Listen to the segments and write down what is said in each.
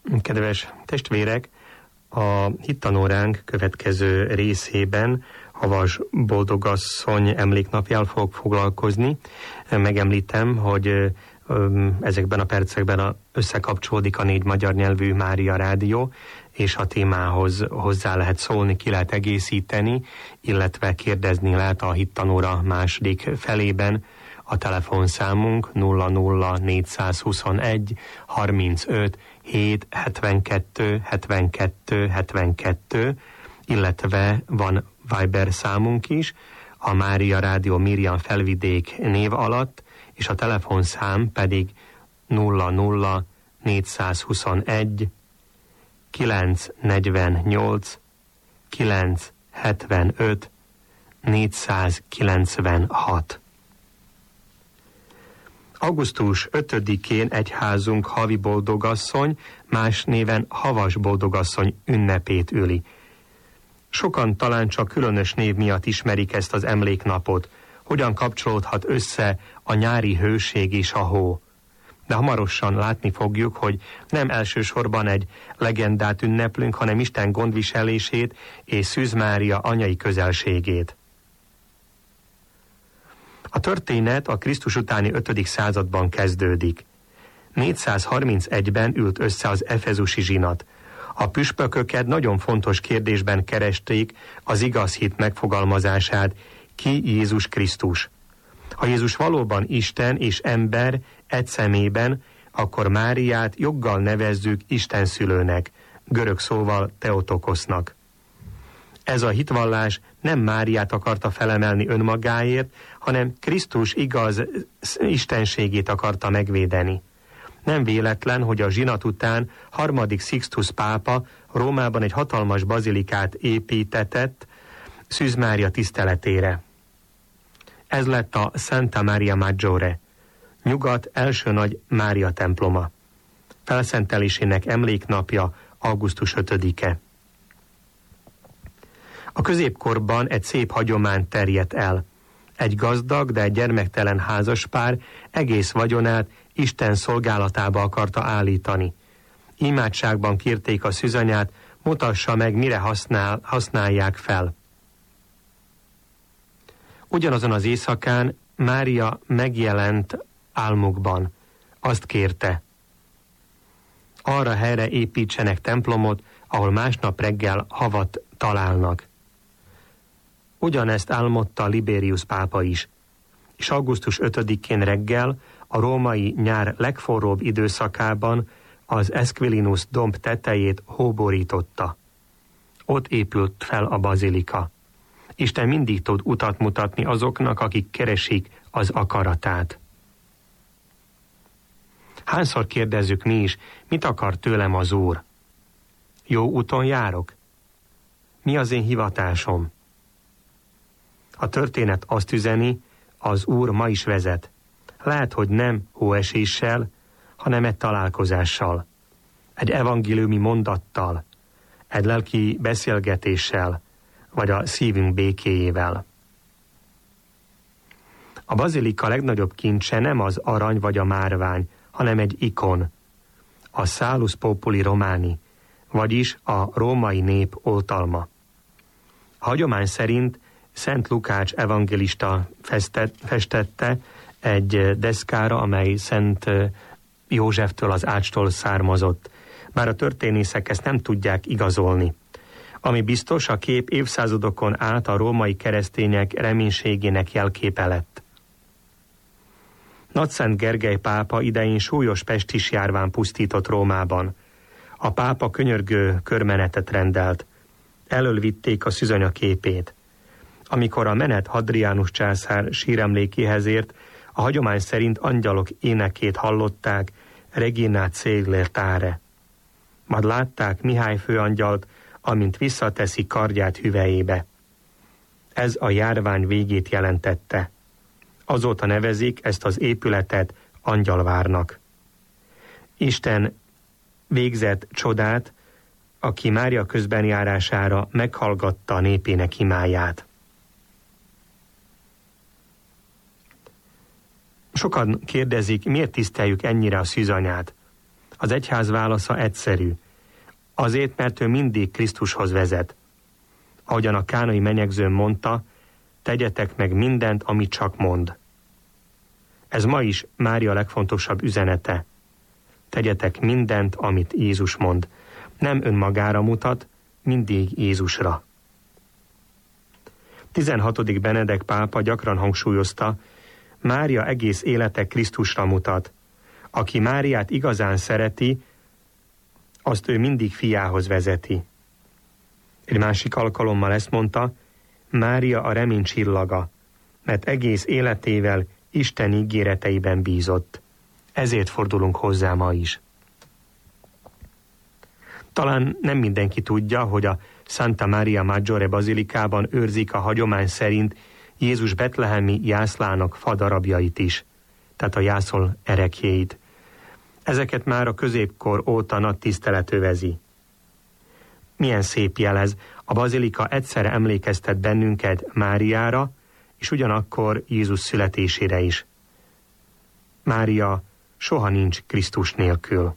Kedves testvérek, a hittanóránk következő részében Havas boldogasszony emléknapjával fogok foglalkozni. Megemlítem, hogy ezekben a percekben összekapcsolódik a 4 magyar nyelvű Mária Rádió, és a témához hozzá lehet szólni, ki lehet egészíteni, illetve kérdezni lehet a hittanóra második felében. A telefonszámunk 00421 35 7 72 72 72, illetve van Viber számunk is, a Mária Rádió Miriam Felvidék név alatt, és a telefonszám pedig 00 421 948 975 496. Augusztus 5-én egyházunk Havi boldogasszony, más néven Havas boldogasszony ünnepét üli. Sokan talán csak különös név miatt ismerik ezt az emléknapot, hogyan kapcsolódhat össze a nyári hőség és a hó. De hamarosan látni fogjuk, hogy nem elsősorban egy legendát ünneplünk, hanem Isten gondviselését és Szűz Mária anyai közelségét. A történet a Krisztus utáni 5. században kezdődik. 431-ben ült össze az efezusi zsinat. A püspököket nagyon fontos kérdésben keresték az igaz hit megfogalmazását, ki Jézus Krisztus. Ha Jézus valóban Isten és ember egy szemében, akkor Máriát joggal nevezzük Isten szülőnek, görög szóval Theotokosznak. Ez a hitvallás nem Máriát akarta felemelni önmagáért, hanem Krisztus igaz istenségét akarta megvédeni. Nem véletlen, hogy a zsinat után 3. Sixtus pápa Rómában egy hatalmas bazilikát építetett Szűz Mária tiszteletére. Ez lett a Santa Maria Maggiore, nyugat első nagy Mária temploma. Felszentelésének emléknapja augusztus 5-e. A középkorban egy szép hagyomány terjedt el. Egy gazdag, de gyermektelen házaspár egész vagyonát Isten szolgálatába akarta állítani. Imádságban kérték a szűzanyát, mutassa meg, mire használják fel. Ugyanazon az éjszakán Mária megjelent álmukban. Azt kérte: arra helyre építsenek templomot, ahol másnap reggel havat találnak. Ugyanezt álmodta Liberius pápa is, és augusztus 5-én reggel a római nyár legforróbb időszakában az Esquilinus domb tetejét hóborította. Ott épült fel a bazilika. Isten mindig tud utat mutatni azoknak, akik keresik az akaratát. Hányszor kérdezzük mi is, mit akar tőlem az Úr? Jó úton járok? Mi az én hivatásom? A történet azt üzeni, az Úr ma is vezet. Lehet, hogy nem hóeséssel, hanem egy találkozással, egy evangéliumi mondattal, egy lelki beszélgetéssel, vagy a szívünk békéjével. A bazilika legnagyobb kincse nem az arany vagy a márvány, hanem egy ikon, a Salus Populi Romani, vagyis a római nép oltalma. A hagyomány szerint Szent Lukács evangélista festette egy deszkára, amely Szent Józseftől, az ácstól származott. Bár a történészek ezt nem tudják igazolni. Ami biztos, a kép évszázadokon át a római keresztények reménységének jelképe lett. Nagyszent Gergely pápa idején súlyos pestis járvány pusztított Rómában. A pápa könyörgő körmenetet rendelt. Elölvitték a szűzanya képét. Amikor a menet Hadrianus császár síremlékéhez ért, a hagyomány szerint angyalok énekét hallották, Regina Céglértáre. Majd látták Mihály főangyalt, amint visszateszi kardját hüvelyébe. Ez a járvány végét jelentette. Azóta nevezik ezt az épületet Angyalvárnak. Isten végzett csodát, aki Mária közbenjárására meghallgatta a népének imáját. Sokan kérdezik, miért tiszteljük ennyire a szűzanyát. Az egyház válasza egyszerű. Azért, mert ő mindig Krisztushoz vezet. Ahogyan a kánai menyegzőn mondta, tegyetek meg mindent, amit csak mond. Ez ma is Mária legfontosabb üzenete. Tegyetek mindent, amit Jézus mond. Nem önmagára mutat, mindig Jézusra. 16. Benedek pápa gyakran hangsúlyozta, Mária egész élete Krisztusra mutat. Aki Máriát igazán szereti, azt ő mindig fiához vezeti. Egy másik alkalommal ezt mondta, Mária a remény csillaga, mert egész életével Isten ígéreteiben bízott. Ezért fordulunk hozzá ma is. Talán nem mindenki tudja, hogy a Santa Maria Maggiore bazilikában őrzik a hagyomány szerint Jézus betlehemi jászlának fadarabjait is, tehát a jászol erekjéit. Ezeket már a középkor óta nagy tisztelet övezi. Milyen szép jelez, a bazilika egyszerre emlékeztet bennünket Máriára, és ugyanakkor Jézus születésére is. Mária soha nincs Krisztus nélkül.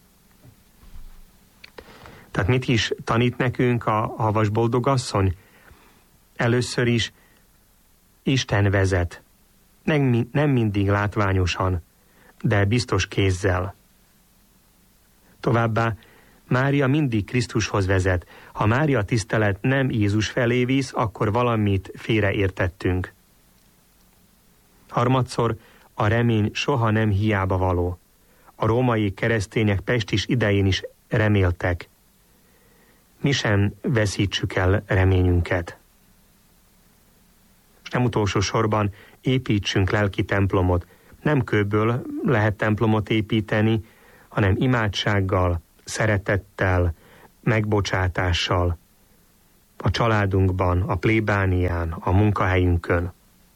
Tehát mit is tanít nekünk a havas boldogasszony? Először is Isten vezet. Nem mindig látványosan, de biztos kézzel. Továbbá Mária mindig Krisztushoz vezet. Ha Mária tisztelet nem Jézus felé visz, akkor valamit félreértettünk. Harmadszor, a remény soha nem hiába való. A római keresztények pestis idején is reméltek. Mi sem veszítsük el reményünket. És nem utolsó sorban építsünk lelki templomot. Nem kőből lehet templomot építeni, hanem imádsággal, szeretettel, megbocsátással, a családunkban, a plébánián, a munkahelyünkön.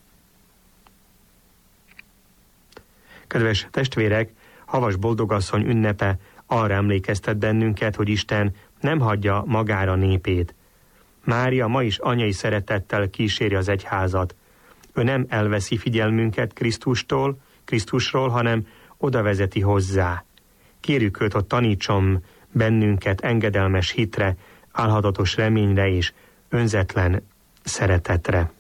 Kedves testvérek, havas boldogasszony ünnepe arra emlékeztet bennünket, hogy Isten nem hagyja magára népét. Mária ma is anyai szeretettel kíséri az egyházat. Ő nem elveszi figyelmünket Krisztusról, hanem oda vezeti hozzá. Kérjük őt, hogy tanítson bennünket engedelmes hitre, álhatatos reményre és önzetlen szeretetre.